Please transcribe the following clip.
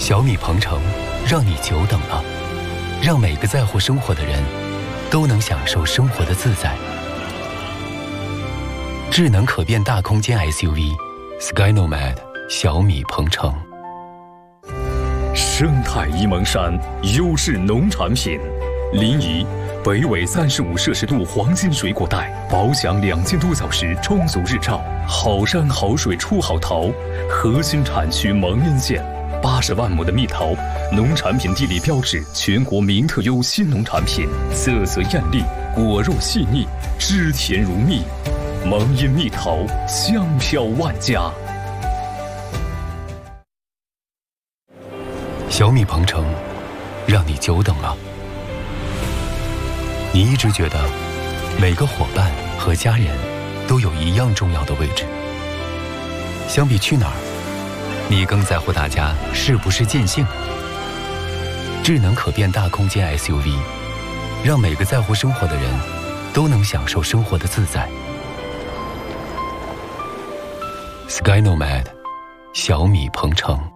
小米鹏程让你久等了，让每个在乎生活的人都能享受生活的自在。智能可变大空间 SUV SkyNomad 小米鹏程。 生态沂蒙山优质农产品，临沂北纬35摄氏度黄金水果带，饱享2000多小时充足日照，好山好水出好桃。核心产区蒙阴县80万亩的蜜桃，农产品地理标志，全国名特优新农产品，色泽艳丽，果肉细腻，汁甜如蜜。蒙阴蜜桃，香飘万家。 小米鹏程让你久等了。你一直觉得每个伙伴和家人都有一样重要的位置。相比去哪儿，你更在乎大家是不是尽兴。智能可变大空间 SUV， 让每个在乎生活的人都能享受生活的自在。SkyNomad 小米鹏程。